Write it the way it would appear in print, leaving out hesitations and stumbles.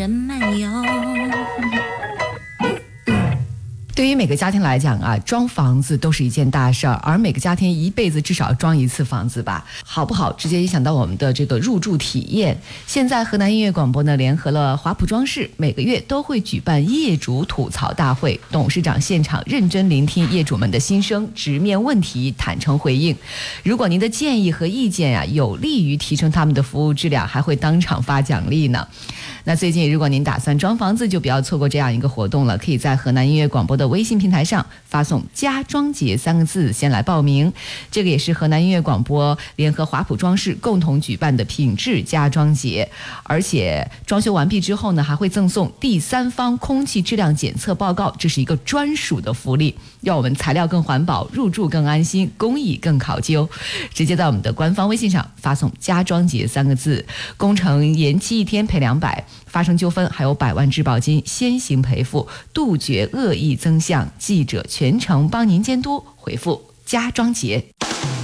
人漫游。 对于每个家庭来讲啊，装房子都是一件大事儿，而每个家庭一辈子至少装一次房子吧，好不好？直接影响到我们的这个入住体验。现在河南音乐广播呢，联合了华普装饰，每个月都会举办业主吐槽大会，董事长现场认真聆听业主们的心声，直面问题，坦诚回应。如果您的建议和意见啊，有利于提升他们的服务质量，还会当场发奖励呢。那最近如果您打算装房子，就不要错过这样一个活动了，可以在河南音乐广播的微信平台上发送家装节3个字先来报名。这个也是河南音乐广播联合华普装饰共同举办的品质家装节，而且装修完毕之后呢，还会赠送第三方空气质量检测报告，这是一个专属的福利，让我们材料更环保，入住更安心，工艺更考究。直接在我们的官方微信上发送家装节3个字，工程延期1天赔200，发生纠纷还有100万质保金先行赔付，杜绝恶意增项，记者全程帮您监督。回复家装节。